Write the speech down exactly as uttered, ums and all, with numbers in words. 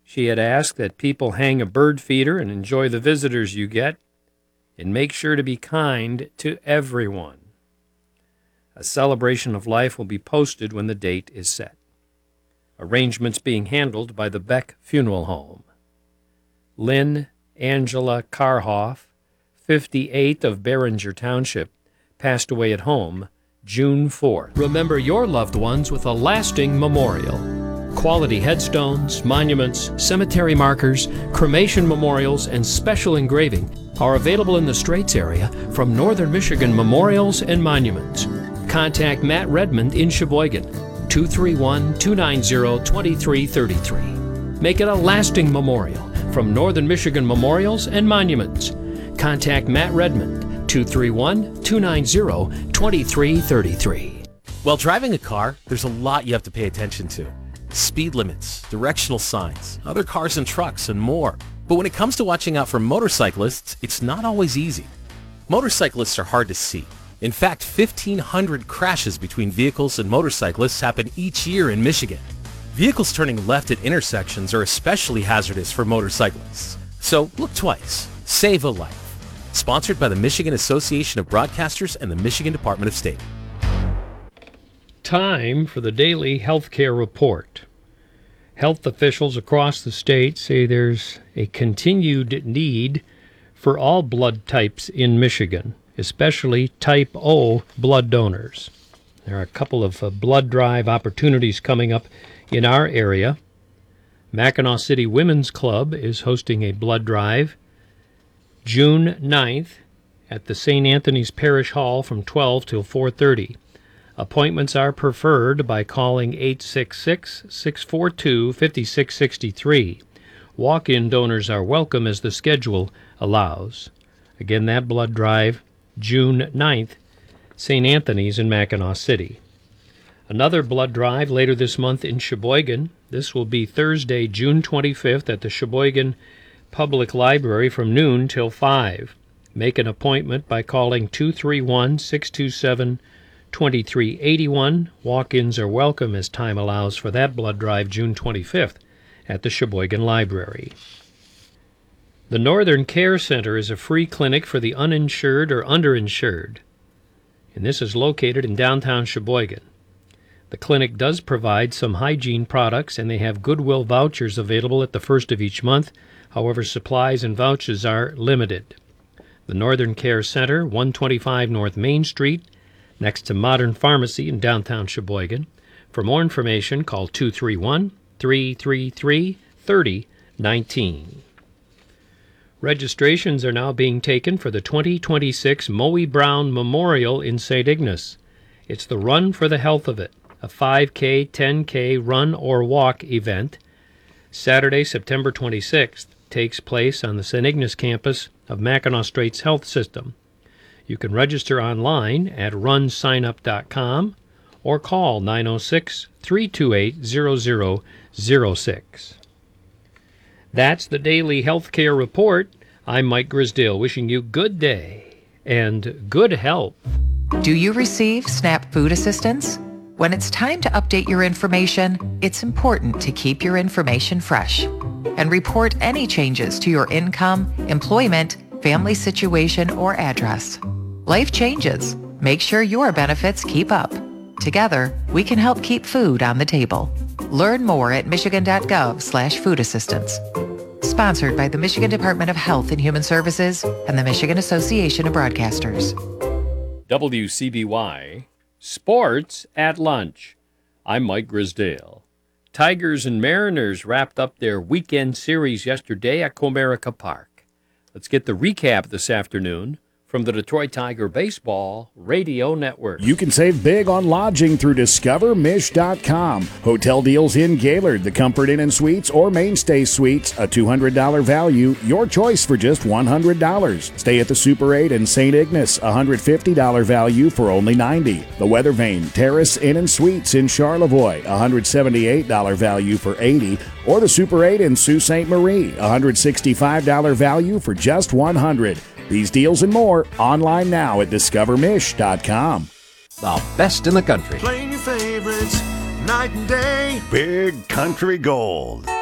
She had asked that people hang a bird feeder and enjoy the visitors you get, and make sure to be kind to everyone. A celebration of life will be posted when the date is set. Arrangements being handled by the Beck Funeral Home. Lynn Angela Karhoff, fifty-eight, of Behringer Township, passed away at home June fourth. Remember your loved ones with a lasting memorial. Quality headstones, monuments, cemetery markers, cremation memorials, and special engraving are available in the Straits area from Northern Michigan Memorials and Monuments. Contact Matt Redmond in Sheboygan, two three one, two nine zero, two three three three. Make it a lasting memorial from Northern Michigan Memorials and Monuments. Contact Matt Redmond, two three one, two nine zero, two three three three. While driving a car, there's a lot you have to pay attention to. Speed limits, directional signs, other cars and trucks, and more. But when it comes to watching out for motorcyclists, it's not always easy. Motorcyclists are hard to see. In fact, fifteen hundred crashes between vehicles and motorcyclists happen each year in Michigan. Vehicles turning left at intersections are especially hazardous for motorcyclists. So look twice. Save a life. Sponsored by the Michigan Association of Broadcasters and the Michigan Department of State. Time for the daily healthcare report. Health officials across the state say there's a continued need for all blood types in Michigan, especially type O blood donors. There are a couple of uh, blood drive opportunities coming up in our area. Mackinac City Women's Club is hosting a blood drive June ninth at the Saint Anthony's Parish Hall from twelve till four thirty. Appointments are preferred by calling eight six six, six four two, five six six three. Walk-in donors are welcome as the schedule allows. Again, that blood drive, June ninth, Saint Anthony's in Mackinac City. Another blood drive later this month in Sheboygan. This will be Thursday, June twenty-fifth at the Sheboygan Public Library from noon till five. Make an appointment by calling two three one, six two seven, two three eight one. Walk-ins are welcome as time allows for that blood drive June twenty-fifth at the Sheboygan Library. The Northern Care Center is a free clinic for the uninsured or underinsured, and this is located in downtown Sheboygan. The clinic does provide some hygiene products, and they have Goodwill vouchers available at the first of each month. However, supplies and vouchers are limited. The Northern Care Center, one twenty-five North Main Street, next to Modern Pharmacy in downtown Sheboygan. For more information, call two three one, three three three, three oh one nine. Registrations are now being taken for the twenty twenty-six Moe Brown Memorial in Saint Ignace. It's the Run for the Health of It, a five K, ten K run or walk event. Saturday, September twenty-sixth, takes place on the Saint Ignace campus of Mackinac Straits Health System. You can register online at run sign up dot com or call nine oh six, three two eight, zero zero zero six. That's the Daily Healthcare Report. I'm Mike Grisdale, wishing you good day and good health. Do you receive SNAP food assistance? When it's time to update your information, it's important to keep your information fresh and report any changes to your income, employment, family situation, or address. Life changes. Make sure your benefits keep up. Together, we can help keep food on the table. Learn more at michigan.gov slash food assistance. Sponsored by the Michigan Department of Health and Human Services and the Michigan Association of Broadcasters. W C B Y Sports at Lunch. I'm Mike Grisdale. Tigers and Mariners wrapped up their weekend series yesterday at Comerica Park. Let's get the recap this afternoon from the Detroit Tiger Baseball Radio Network. You can save big on lodging through discover mish dot com. Hotel deals in Gaylord, the Comfort Inn and Suites, or Mainstay Suites, a two hundred dollars value, your choice for just one hundred dollars. Stay at the Super eight in Saint Ignace, a one hundred fifty dollars value for only ninety dollars. The Weather Vane Terrace Inn and Suites in Charlevoix, a one hundred seventy-eight dollars value for eighty dollars. Or the Super eight in Sault Ste. Marie, a one hundred sixty-five dollars value for just one hundred dollars. These deals and more online now at discover mish dot com. The best in the country. Playing your favorites night and day. Big Country Gold.